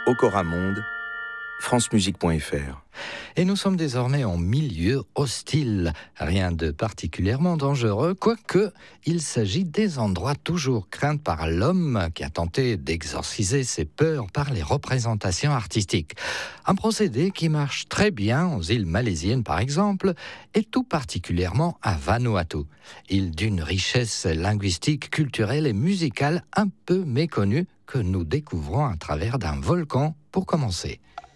Okora Monde, francemusique.fr. Et nous sommes désormais en milieu hostile. Rien de particulièrement dangereux, quoique il s'agit des endroits toujours craints par l'homme qui a tenté d'exorciser ses peurs par les représentations artistiques. Un procédé qui marche très bien aux îles malaisiennes par exemple, et tout particulièrement à Vanuatu. Île d'une richesse linguistique, culturelle et musicale un peu méconnue que nous découvrons à travers d'un volcan pour commencer.